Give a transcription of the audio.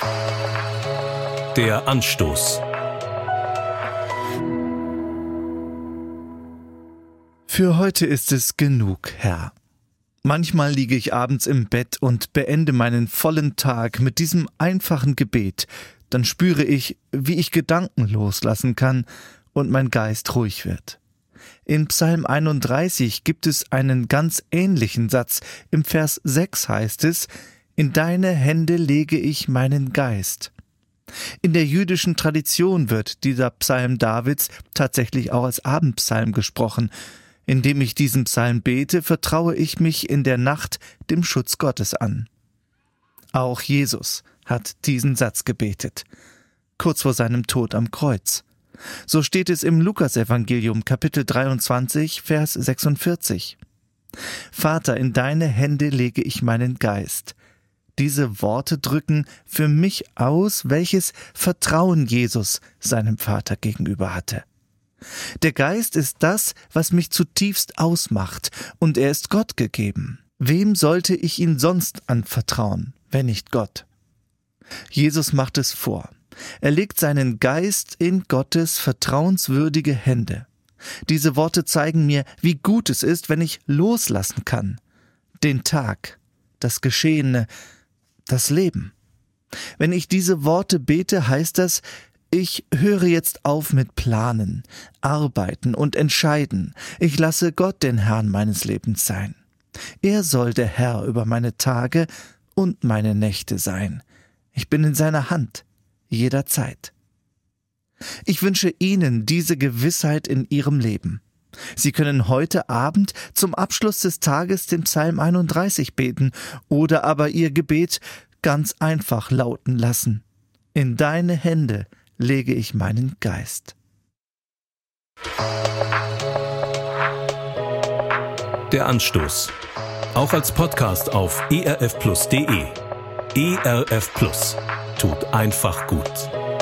Der Anstoß. Für heute ist es genug, Herr. Manchmal liege ich abends im Bett und beende meinen vollen Tag mit diesem einfachen Gebet. Dann spüre ich, wie ich Gedanken loslassen kann und mein Geist ruhig wird. In Psalm 31 gibt es einen ganz ähnlichen Satz. Im Vers 6 heißt es: In deine Hände lege ich meinen Geist. In der jüdischen Tradition wird dieser Psalm Davids tatsächlich auch als Abendpsalm gesprochen. Indem ich diesen Psalm bete, vertraue ich mich in der Nacht dem Schutz Gottes an. Auch Jesus hat diesen Satz gebetet, kurz vor seinem Tod am Kreuz. So steht es im Lukasevangelium, Kapitel 23, Vers 46. Vater, in deine Hände lege ich meinen Geist. Diese Worte drücken für mich aus, welches Vertrauen Jesus seinem Vater gegenüber hatte. Der Geist ist das, was mich zutiefst ausmacht, und er ist Gott gegeben. Wem sollte ich ihn sonst anvertrauen, wenn nicht Gott? Jesus macht es vor. Er legt seinen Geist in Gottes vertrauenswürdige Hände. Diese Worte zeigen mir, wie gut es ist, wenn ich loslassen kann. Den Tag, das Geschehene, das Leben. Wenn ich diese Worte bete, heißt das, ich höre jetzt auf mit Planen, Arbeiten und Entscheiden. Ich lasse Gott den Herrn meines Lebens sein. Er soll der Herr über meine Tage und meine Nächte sein. Ich bin in seiner Hand, jederzeit. Ich wünsche Ihnen diese Gewissheit in Ihrem Leben. Sie können heute Abend zum Abschluss des Tages den Psalm 31 beten oder aber Ihr Gebet ganz einfach lauten lassen. In deine Hände lege ich meinen Geist. Der Anstoß. Auch als Podcast auf erfplus.de. ERF Plus. Tut einfach gut.